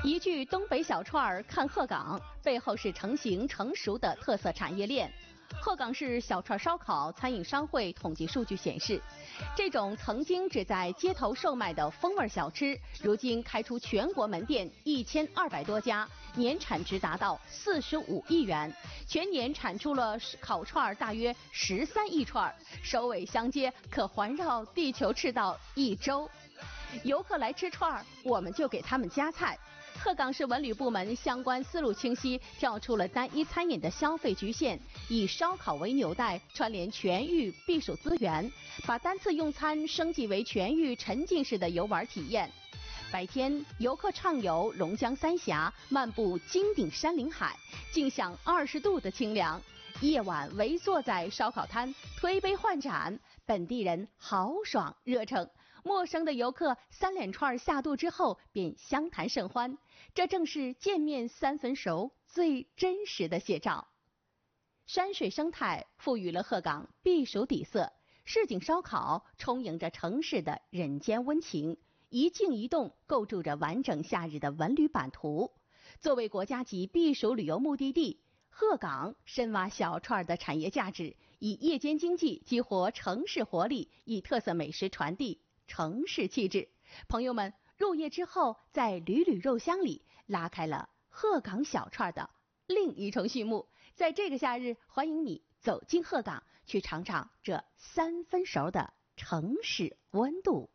一句东北小串儿看鹤岗，背后是成型成熟的特色产业链。鹤岗市小串烧烤餐饮商会统计数据显示，这种曾经只在街头售卖的风味小吃，如今开出全国门店1200多家，年产值达到45亿元，全年产出了烤串大约13亿串，首尾相接，可环绕地球赤道1周。游客来吃串儿，我们就给他们夹菜。鹤岗市文旅部门相关思路清晰，跳出了单一餐饮的消费局限，以烧烤为纽带，串联全域避暑资源，把单次用餐升级为全域沉浸式的游玩体验。白天，游客畅游龙江三峡，漫步金顶山林海，尽享20度的清凉；夜晚围坐在烧烤摊，推杯换盏，本地人豪爽热诚。陌生的游客3连串下肚之后便相谈甚欢，这正是见面3分熟最真实的写照。山水生态赋予了鹤岗避暑底色，市井烧烤充盈着城市的人间温情，一静一动构筑着完整夏日的文旅版图。作为国家级避暑旅游目的地，鹤岗深挖小串的产业价值，以夜间经济激活城市活力，以特色美食传递城市气质。朋友们入夜之后，在缕缕肉香里拉开了鹤岗小串的另一重序幕。在这个夏日，欢迎你走进鹤岗，去尝尝这3分熟的城市温度。